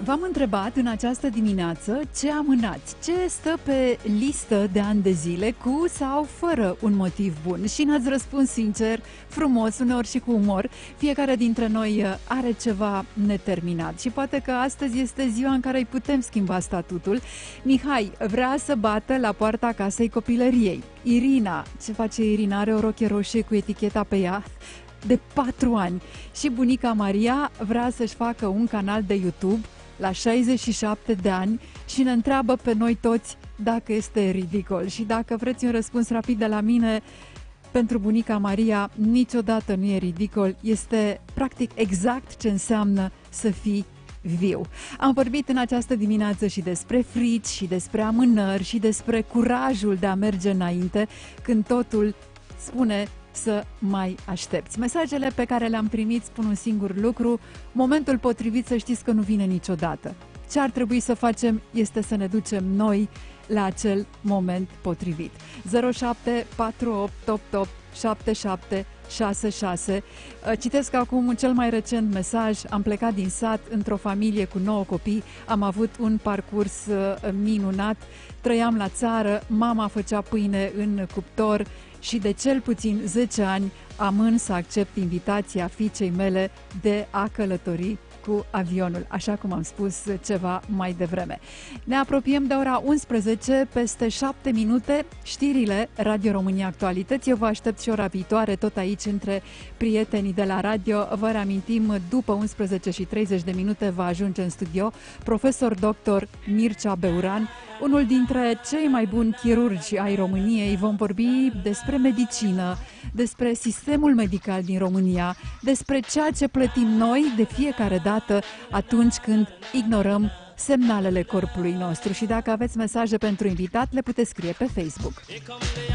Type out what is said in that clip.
V-am întrebat în această dimineață ce amânați, ce stă pe listă de ani de zile cu sau fără un motiv bun și n-ați răspuns sincer, frumos, uneori și cu umor. Fiecare dintre noi are ceva neterminat și poate că astăzi este ziua în care îi putem schimba statutul. Mihai vrea să bată la poarta casei copilăriei. Irina, ce face Irina? Are o rochie roșie cu eticheta pe ea de 4 ani și bunica Maria vrea să-și facă un canal de YouTube la 67 de ani și ne întreabă pe noi toți dacă este ridicol. Și dacă vreți un răspuns rapid de la mine, pentru bunica Maria niciodată nu e ridicol, este practic exact ce înseamnă să fii viu. Am vorbit în această dimineață și despre frici, și despre amânări, și despre curajul de a merge înainte când totul spune să mai aștepți. Mesajele pe care le-am primit spun un singur lucru: momentul potrivit, să știți că nu vine niciodată. Ce ar trebui să facem este să ne ducem noi la acel moment potrivit. 0748887766. Citesc acum cel mai recent mesaj. Am plecat din sat într-o familie cu 9 copii. Am avut un parcurs minunat. Trăiam la țară, mama făcea pâine în cuptor și de cel puțin 10 ani amân să accept invitația fiicei mele de a călători cu avionul, așa cum am spus ceva mai devreme. Ne apropiem de ora 11, peste 7 minute, știrile Radio România Actualități. Eu vă aștept și ora viitoare, tot aici, între prietenii de la radio. Vă reamintim, după 11 și 30 de minute va ajunge în studio profesor dr. Mircea Beuran, unul dintre cei mai buni chirurgi ai României. Vom vorbi despre medicină, despre sistemul medical din România, despre ceea ce plătim noi de fiecare dată atunci când ignorăm semnalele corpului nostru. Și dacă aveți mesaje pentru invitat, le puteți scrie pe Facebook.